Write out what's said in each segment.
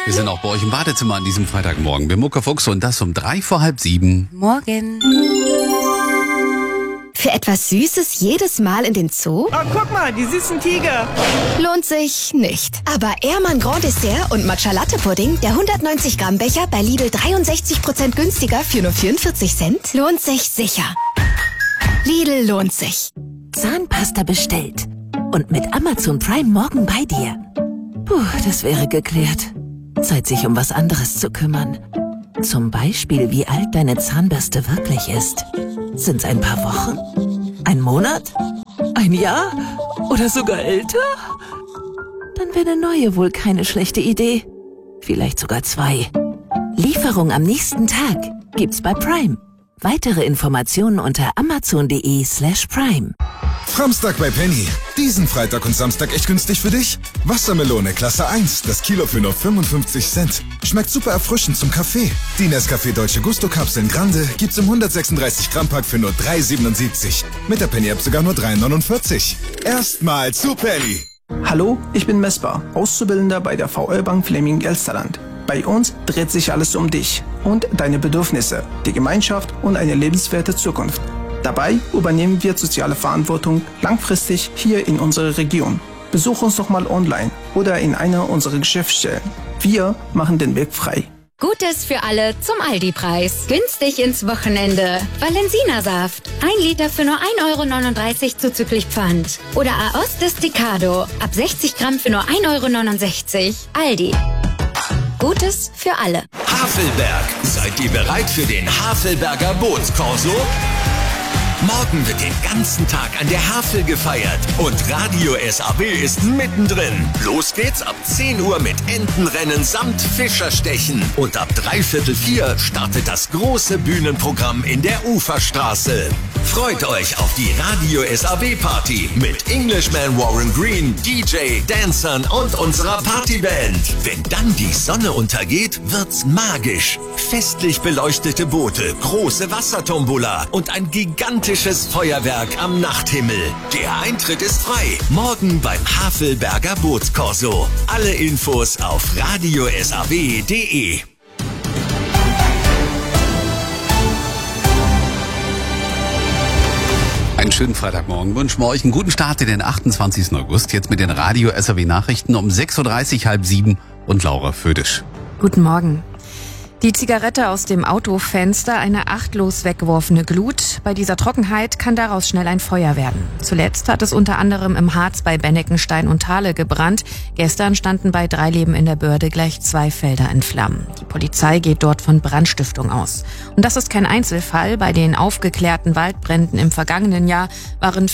Wir sind auch bei euch im Badezimmer an diesem Freitagmorgen. Bimmucker Fuchs und das um 6:45. Morgen. Für etwas Süßes jedes Mal in den Zoo? Oh, guck mal, die süßen Tiger. Lohnt sich nicht. Aber Ehrmann Grand Dessert und Matcha Latte Pudding, der 190 Gramm Becher bei Lidl 63% günstiger für nur 44 Cent, lohnt sich sicher. Lidl lohnt sich. Zahnpasta bestellt. Und mit Amazon Prime morgen bei dir. Puh, das wäre geklärt. Zeit, sich um was anderes zu kümmern. Zum Beispiel, wie alt deine Zahnbürste wirklich ist. Sind's ein paar Wochen? Ein Monat? Ein Jahr? Oder sogar älter? Dann wäre eine neue wohl keine schlechte Idee. Vielleicht sogar 2. Lieferung am nächsten Tag gibt's bei Prime. Weitere Informationen unter amazon.de/prime. Samstag bei Penny. Diesen Freitag und Samstag echt günstig für dich? Wassermelone Klasse 1, das Kilo für nur 55 Cent. Schmeckt super erfrischend zum Kaffee. Die Nescafé Dolce Gusto Kapseln Grande gibt's im 136 Gramm Pack für nur 3,77. Mit der Penny App sogar nur 3,49. Erstmal zu Penny. Hallo, ich bin Mesper, Auszubildender bei der VR Bank Fleming Elsterland. Bei uns dreht sich alles um dich und deine Bedürfnisse, die Gemeinschaft und eine lebenswerte Zukunft. Dabei übernehmen wir soziale Verantwortung langfristig hier in unserer Region. Besuch uns doch mal online oder in einer unserer Geschäftsstellen. Wir machen den Weg frei. Gutes für alle zum Aldi-Preis. Günstig ins Wochenende. Valensina-Saft. 1 Liter für nur 1,39 € zuzüglich Pfand. Oder Aoste Desticado. Ab 60 Gramm für nur 1,69 €. Aldi. Gutes für alle. Havelberg. Seid ihr bereit für den Havelberger Bootskorso? Morgen wird den ganzen Tag an der Havel gefeiert und Radio SAW ist mittendrin. Los geht's ab 10 Uhr mit Entenrennen samt Fischerstechen. Und ab 3/4 startet das große Bühnenprogramm in der Uferstraße. Freut euch auf die Radio SAW Party mit Englishman Warren Green, DJ, Dancern und unserer Partyband. Wenn dann die Sonne untergeht, wird's magisch. Festlich beleuchtete Boote, große Wassertombola und ein gigantisches Feuerwerk am Nachthimmel. Der Eintritt ist frei. Morgen beim Havelberger Bootskorso. Alle Infos auf radiosaw.de. Einen schönen Freitagmorgen. Wünschen wir euch einen guten Start in den 28. August. Jetzt mit den Radio SAW Nachrichten um 6:30, 6:30 und Laura Födisch. Guten Morgen. Die Zigarette aus dem Autofenster, eine achtlos weggeworfene Glut. Bei dieser Trockenheit kann daraus schnell ein Feuer werden. Zuletzt hat es unter anderem im Harz bei Benneckenstein und Thale gebrannt. Gestern standen bei Dreileben in der Börde gleich 2 Felder in Flammen. Die Polizei geht dort von Brandstiftung aus. Und das ist kein Einzelfall. Bei den aufgeklärten Waldbränden im vergangenen Jahr waren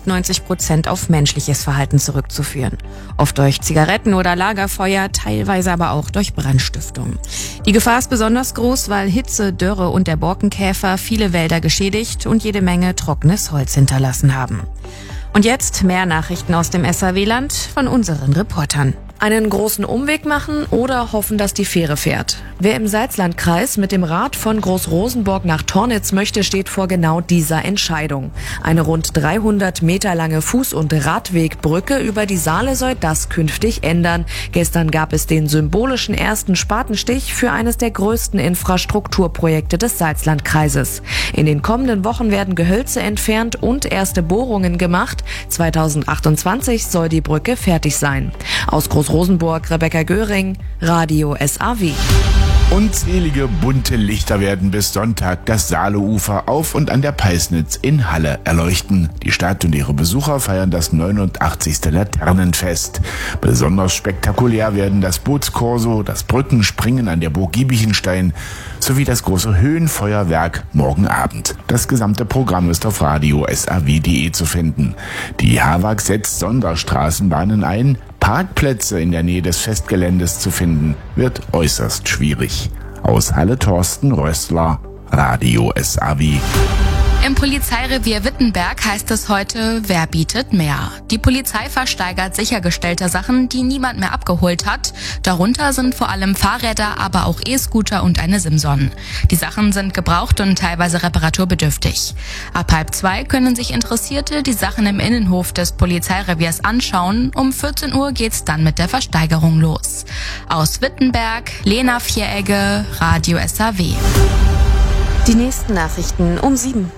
95% auf menschliches Verhalten zurückzuführen. Oft durch Zigaretten oder Lagerfeuer, teilweise aber auch durch Brandstiftung. Die Gefahr ist besonders groß, weil Hitze, Dürre und der Borkenkäfer viele Wälder geschädigt und jede Menge trockenes Holz hinterlassen haben. Und jetzt mehr Nachrichten aus dem SAW-Land von unseren Reportern. Einen großen Umweg machen oder hoffen, dass die Fähre fährt. Wer im Salzlandkreis mit dem Rad von Großrosenburg nach Tornitz möchte, steht vor genau dieser Entscheidung. Eine rund 300 Meter lange Fuß- und Radwegbrücke über die Saale soll das künftig ändern. Gestern gab es den symbolischen ersten Spatenstich für eines der größten Infrastrukturprojekte des Salzlandkreises. In den kommenden Wochen werden Gehölze entfernt und erste Bohrungen gemacht. 2028 soll die Brücke fertig sein. Aus Großrosenburg, Rebecca Göring, Radio SAW. Unzählige bunte Lichter werden bis Sonntag das Saaleufer auf und an der Peisnitz in Halle erleuchten. Die Stadt und ihre Besucher feiern das 89. Laternenfest. Besonders spektakulär werden das Bootskorso, das Brückenspringen an der Burg Giebichenstein sowie das große Höhenfeuerwerk morgen Abend. Das gesamte Programm ist auf radiosaw.de zu finden. Die HAWAG setzt Sonderstraßenbahnen ein. Parkplätze in der Nähe des Festgeländes zu finden, wird äußerst schwierig. Aus Halle Thorsten Rössler, Radio SAW. Im Polizeirevier Wittenberg heißt es heute, wer bietet mehr? Die Polizei versteigert sichergestellte Sachen, die niemand mehr abgeholt hat. Darunter sind vor allem Fahrräder, aber auch E-Scooter und eine Simson. Die Sachen sind gebraucht und teilweise reparaturbedürftig. Ab 1:30 können sich Interessierte die Sachen im Innenhof des Polizeireviers anschauen. Um 14 Uhr geht's dann mit der Versteigerung los. Aus Wittenberg, Lena Vieregge, Radio SAW. Die nächsten Nachrichten um 7.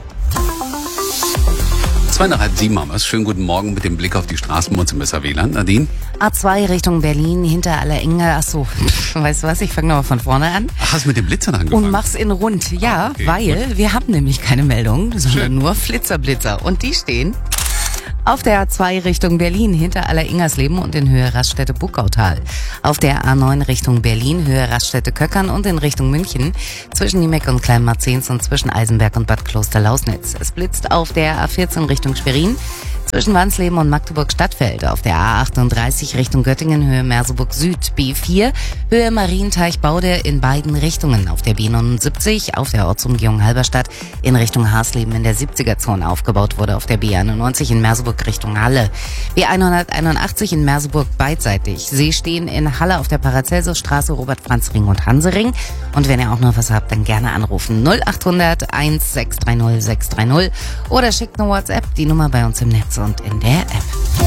6:30 haben wir es. Schönen guten Morgen mit dem Blick auf die Straßen bei uns im SAW-Land. Nadine? A2 Richtung Berlin, hinter Allerenge. Achso, weißt du was, ich fange nochmal von vorne an. Ach, hast du mit dem Blitzern angefangen? Und mach's in rund. Ja, okay, weil gut. Wir haben nämlich keine Meldungen, sondern nur Flitzer. Und die stehen auf der A2 Richtung Berlin, hinter Alleringersleben und in Höhe Raststätte-Buckautal. Auf der A9 Richtung Berlin, Höhe Raststätte-Köckern und in Richtung München, zwischen Niemeck und Kleinmarzens und zwischen Eisenberg und Bad Kloster-Lausnitz. Es blitzt auf der A14 Richtung Schwerin, zwischen Wansleben und Magdeburg-Stadtfeld. Auf der A38 Richtung Göttingen, Höhe Merseburg Süd. B4, Höhe Marienteich-Baude in beiden Richtungen. Auf der B79, auf der Ortsumgehung Halberstadt in Richtung Harsleben in der 70er-Zone aufgebaut wurde. Auf der B91 in Merseburg Richtung Halle. B181 in Merseburg beidseitig. Sie stehen in Halle auf der Paracelsusstraße, Robert-Franz-Ring und Hansering. Und wenn ihr auch noch was habt, dann gerne anrufen. 0800 1630 630 oder schickt eine WhatsApp, die Nummer bei uns im Netz und in der App.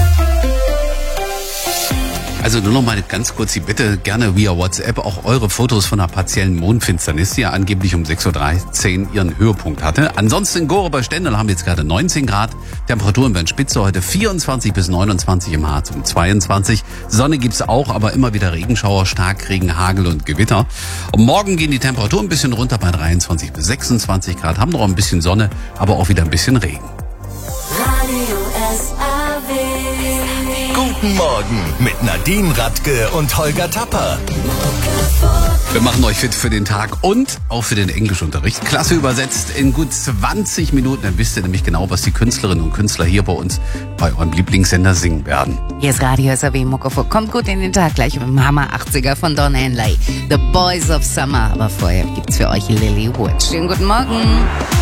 Also nur noch mal ganz kurz die Bitte, gerne via WhatsApp auch eure Fotos von einer partiellen Mondfinsternis, die ja angeblich um 6:13 Uhr ihren Höhepunkt hatte. Ansonsten in Gore bei Stendal haben wir jetzt gerade 19 Grad. Temperaturen werden spitze, heute 24 bis 29, im Harz um 22. Sonne gibt's auch, aber immer wieder Regenschauer, Starkregen, Hagel und Gewitter. Und morgen gehen die Temperaturen ein bisschen runter bei 23 bis 26 Grad, haben noch ein bisschen Sonne, aber auch wieder ein bisschen Regen. Guten Morgen mit Nadine Radke und Holger Tapper. Wir machen euch fit für den Tag und auch für den Englischunterricht. Klasse übersetzt in gut 20 Minuten. Dann wisst ihr nämlich genau, was die Künstlerinnen und Künstler hier bei uns bei eurem Lieblingssender singen werden. Hier ist Radio SAW Muckefuck. Kommt gut in den Tag, gleich mit dem Hammer 80er von Don Henley. The Boys of Summer. Aber vorher gibt's für euch Lily Wood. Schönen guten Morgen.